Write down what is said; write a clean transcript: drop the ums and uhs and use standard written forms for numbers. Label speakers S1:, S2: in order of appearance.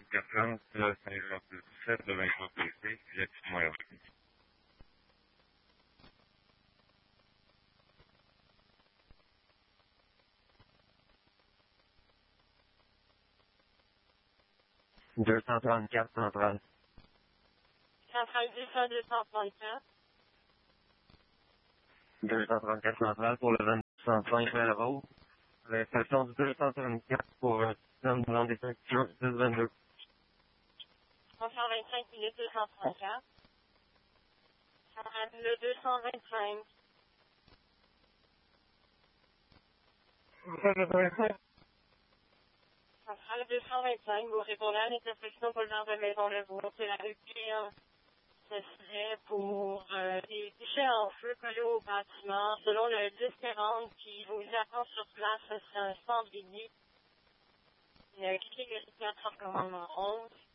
S1: personnes, là, c'est genre 17 de 23 PC, puis la petite moyenne. Deux cent trente-quatre centrale.
S2: Centrale 234.
S1: 234 centrale pour le 2205 Railroad. La station du 234 pour système de grande détection 622.
S2: 325 minutes 234. Centrale le 225.
S1: 225.
S2: Centrale 225, vous répondez à l'intersection boulevard de Maison-le-Bourg, c'est la rue Pierre. Ce serait pour des déchets en feu collés au bâtiment. Selon le 1040 qui vous attend sur place, ce serait un cendrier. Il y a quelqu'un qui est à commandement 11.